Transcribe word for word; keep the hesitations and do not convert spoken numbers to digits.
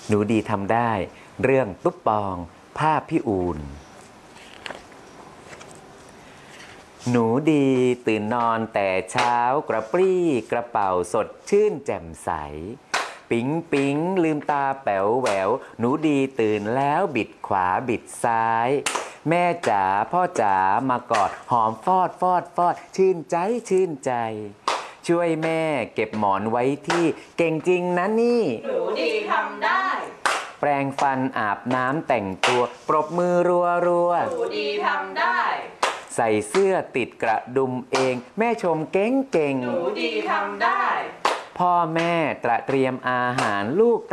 หนูดีทำได้เรื่องตุ๊บปองภาพพี่อูนหนูดีตื่นนอนแต่เช้ากระปรี้กระเป๋าสดชื่นแจ่มใสปิ๊งปิ๊งลืมตาแป๋วแหววหนูดีตื่นแล้วบิดขวาบิดซ้ายแม่จ๋าพ่อจ๋ามากอดหอมฟอดฟอดฟอดชื่นใจชื่นใจช่วยแม่เก็บหมอนไว้ที่เก่งจริงนะนี่หนูดีทำได้แปรงฟันอาบน้ำแต่งตัวปรบมือรัวรัวหนูดีทำได้ใส่เสื้อติดกระดุมเองแม่ชมเก่งเก่งหนูดีทำได้พ่อแม่ตระเตรียมอาหารลูก